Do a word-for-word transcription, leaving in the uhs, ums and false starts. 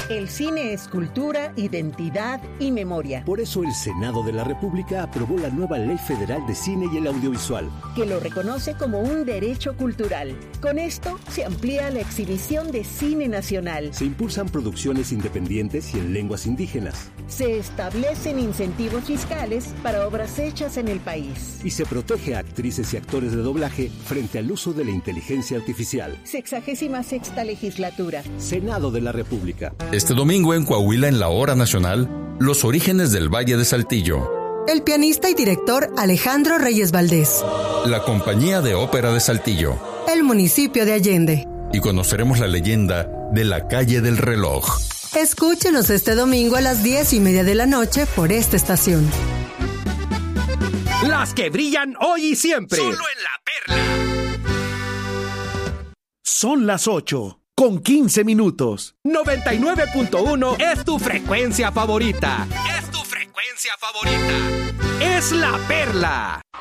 El cine es cultura, identidad y memoria. Por eso el Senado de la República aprobó la nueva Ley Federal de Cine y el Audiovisual, que lo reconoce como un derecho cultural. Con esto se amplía la exhibición de cine nacional. Se impulsan producciones independientes y en lenguas indígenas. Se establecen incentivos fiscales para obras hechas en el país. Y se protege a actrices y actores de doblaje frente al uso de la inteligencia artificial. Sexagésima sexta legislatura. Senado de la República. Este domingo en Coahuila, en la Hora Nacional, los orígenes del Valle de Saltillo. El pianista y director Alejandro Reyes Valdés. La Compañía de Ópera de Saltillo. El municipio de Allende. Y conoceremos la leyenda de la Calle del Reloj. Escúchenos este domingo a las diez y media de la noche por esta estación. Las que brillan hoy y siempre. Solo en La Perla. Son las ocho. Con quince minutos. noventa y nueve punto uno es tu frecuencia favorita. Es tu frecuencia favorita. Es La Perla.